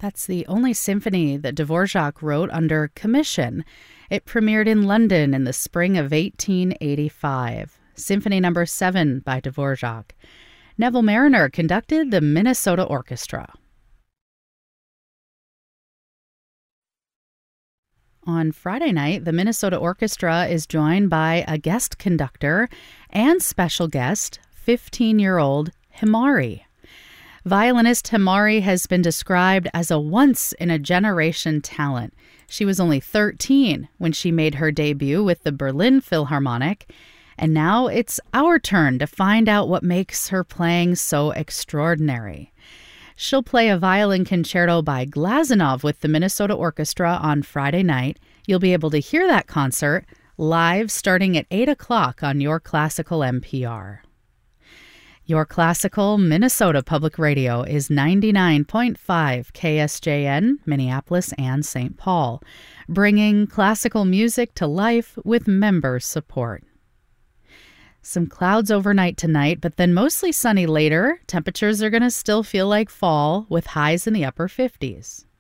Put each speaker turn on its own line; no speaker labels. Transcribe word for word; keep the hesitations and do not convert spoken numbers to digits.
That's the only symphony that Dvorak wrote under commission. It premiered in London in the spring of eighteen eighty-five. Symphony number seven by Dvorak. Neville Marriner conducted the Minnesota Orchestra. On Friday night, the Minnesota Orchestra is joined by a guest conductor and special guest, fifteen-year-old Himari. Violinist Himari has been described as a once-in-a-generation talent. She was only thirteen when she made her debut with the Berlin Philharmonic, and now it's our turn to find out what makes her playing so extraordinary. She'll play a violin concerto by Glazunov with the Minnesota Orchestra on Friday night. You'll be able to hear that concert live starting at eight o'clock on Your Classical N P R. Your Classical Minnesota Public Radio is ninety-nine point five K S J N, Minneapolis and Saint Paul, bringing classical music to life with member support. Some clouds overnight tonight, but then mostly sunny later. Temperatures are going to still feel like fall with highs in the upper fifties.